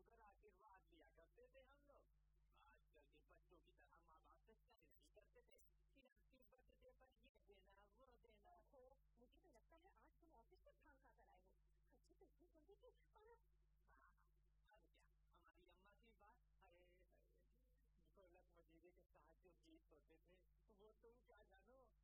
होकर आशीर्वाद लिया करते थे हम लोग। आजकल के बच्चों की तरह माँ बाप से तय नहीं करते थे कि आपकी बर्थडे पर ये देना वो देना। हो मुझे तो लगता है आज तुम ऑफिस से भांग खाकर आए हो। अच्छी तो इतनी जल्दी थी। और अब क्या हमारी अम्मा की बात, ढोलक मजीरे के साथ जो गीत होते थे वो तुम क्या जानो।